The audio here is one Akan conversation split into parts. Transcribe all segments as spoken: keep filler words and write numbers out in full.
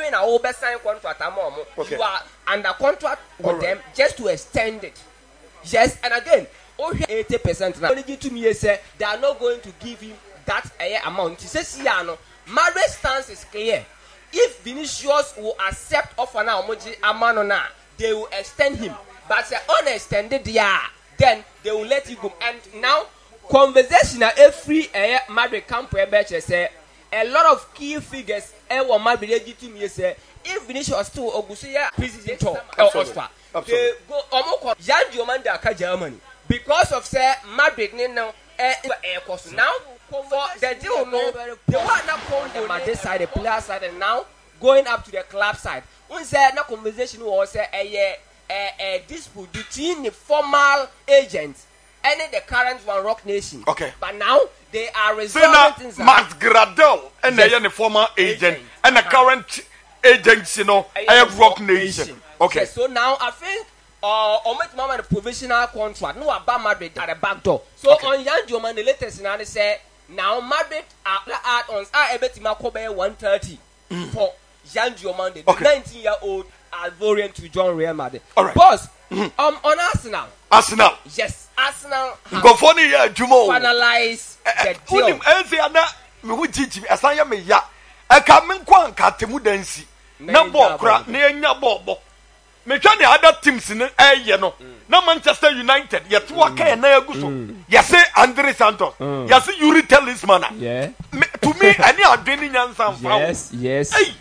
when I over sign contract, okay. You are under contract with right. them just to extend it. Yes, and again, only eighty percent now. Only to me say they are not going to give him that uh, amount. He says, "Siano, Madrid stance is clear. If Vinicius will accept offer now, Amanona, they will extend him. But say unextended, yeah, then they will let you go. And now, conversation at every uh, Madrid camp say a lot of key figures. Uh, what Madrid ready to me say if Vinicius still Ogusia president tour, they go Omoko Jan Diomanda Germany because of say Madrid now uh, now. For the deal, no, the one that called them at this side, the player side, and now going up to the club side. When there no conversation was a a a dispute between the formal agents and the current one Rock Nation. Okay. But now they are resolving things. Matt Gradel and yes. the former agent, agent. and the current agents, you know, I have Rock Nation. Nation. Okay. Yes, so now I think. Uh, or make mama the provisional contract. No, about Madrid at the back door. So okay. on Yan Joman, the latest now they say now Madrid are add-ons are able to make one thirty for Yan Joman, the okay. nineteen-year-old Alvorian to join Real Madrid. All right, boss. Mm-hmm. Um, on Arsenal. Arsenal. Yes, Arsenal. Go for the Jumo. Finalize the deal. Unim enzi ana me hu chichi asanya me ya. E ka me nkwa nkatemu dansi. Na ball kra na enya ball ball. Me twa the other teams in eh no na Manchester United yet waka na aguso yase Andre Santos yase Yuri Talisman yeah to me any adeni nyansa mfa yes yes hey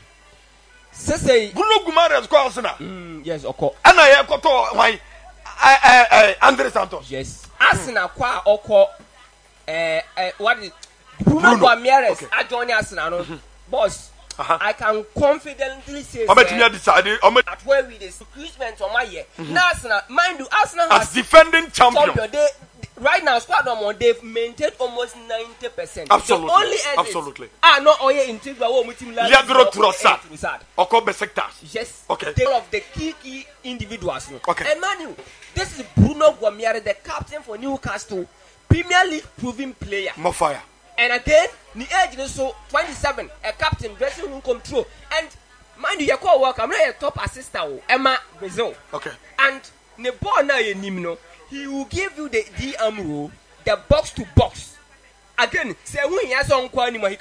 say Bruno Guimaraes ko Arsenal yes oko ana ye koto wan eh eh Andre Santos yes Arsenal kwa oko eh eh what is Bruno Guimaraes adjoin Arsenal no boss. Uh-huh. I can confidently say that at where we the recruitment on my year. Arsenal, mind you, Arsenal has as defending champion. champion they, right now, squad number they've maintained almost ninety percent. Absolutely, the only absolutely. Ah, no, oh yeah, integral. What with him? Leandro Trossard. Okobe sectors. Yes. Okay. They of the key key individuals. Okay. And Manu, this is Bruno Guimaraes, the captain for Newcastle, Premier League proving player. More fire. And again, the age is so twenty-seven, a captain, dressing room control. And mind you, your co worker, I'm not a top assistant, Emma Brazil. Okay. And the ball now, he will give you the D M rule, the box to box. Again, say, when he has on